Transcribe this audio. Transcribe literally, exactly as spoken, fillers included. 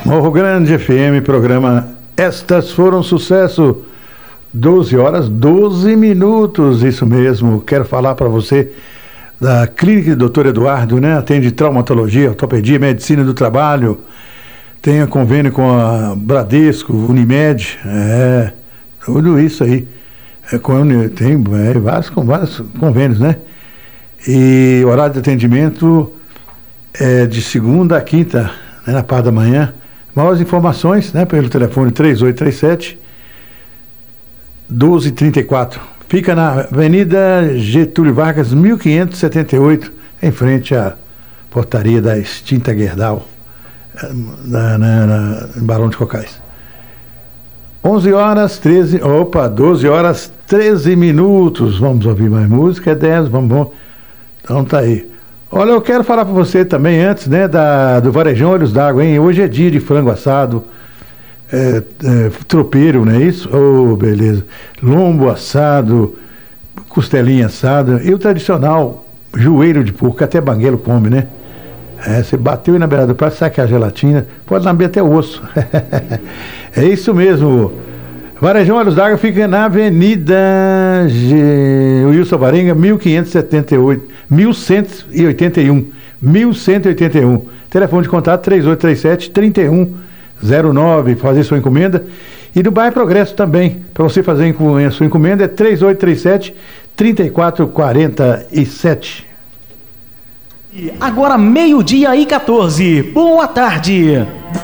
Morro Grande F M, programa Estas Foram Sucesso, doze horas, doze minutos, isso mesmo. Quero falar para você da Clínica do doutor Eduardo, né? Atende traumatologia, ortopedia, medicina do trabalho, tem convênio com a Bradesco, Unimed, é, tudo isso aí. É, tem é, vários, vários convênios, né? E o horário de atendimento é de segunda a quinta, né, na parte da manhã. Maiores informações, né, pelo telefone três oito três sete, um dois três quatro. Fica na Avenida Getúlio Vargas, mil quinhentos e setenta e oito, em frente à portaria da extinta Gerdau, na, na, na, em Barão de Cocais. onze horas, treze, opa, doze horas, treze minutos. Vamos ouvir mais música, é dez, vamos, vamos. Então tá aí. Olha, eu quero falar para você também antes, né, da, do Varejão Olhos d'Água, hein? Hoje é dia de frango assado, é, é, tropeiro, não é isso? Oh, beleza. Lombo assado, costelinha assada e o tradicional joelho de porco, que até banguelo come, né? É, você bateu aí na beirada do prato, sabe que é a gelatina, pode lamber até o osso. É isso mesmo. Varejão Olhos d'Água fica na Avenida G... Wilson Varenga, mil quinhentos e setenta e oito, mil cento e oitenta e um. mil cento e oitenta e um. Telefone de contato três oito três sete, três um zero nove, fazer sua encomenda. E do bairro Progresso também, para você fazer a sua encomenda, é três oito três sete, três quatro quatro sete. Agora meio-dia e quatorze. Boa tarde.